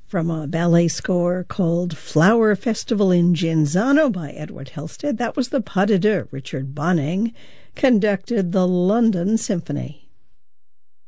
From a ballet score called Flower Festival in Genzano by Edward Halstead, that was the pas de deux. Richard Bonynge conducted the London Symphony.